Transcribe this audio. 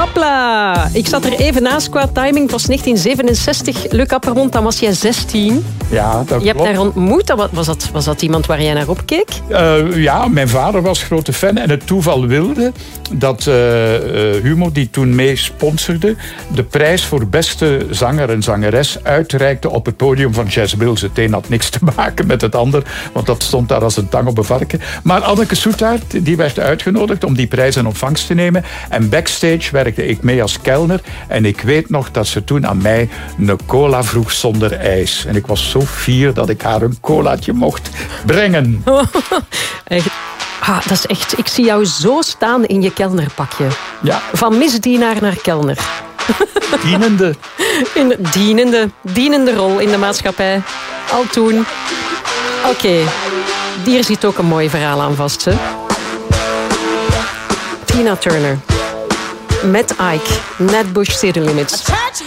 Hopla! Ik zat er even naast qua timing. Het was 1967. Luc Appermond, dan was jij 16. Ja, dat klopt. Je hebt haar ontmoet. Was dat iemand waar jij naar opkeek? Ja, mijn vader was grote fan. En het toeval wilde dat Humo, die toen mee sponsorde, de prijs voor beste zanger en zangeres uitreikte op het podium van Jazz Wills. Het een had niks te maken met het ander, want dat stond daar als een tang op een varken. Maar Anneke Soetaert, die werd uitgenodigd om die prijs in ontvangst te nemen. En backstage werkte ik mee als kelner. En ik weet nog dat ze toen aan mij een cola vroeg zonder ijs. En ik was zo fier dat ik haar een colaatje mocht brengen. Dat is echt... Ik zie jou zo staan in je kelnerpakje. Ja. Van misdienaar naar kelner. Dienende. Dienende rol in de maatschappij. Al toen. Oké. Hier zit ook een mooi verhaal aan vast. Hè? Tina Turner. Met Ike. Nat Bush City Limits.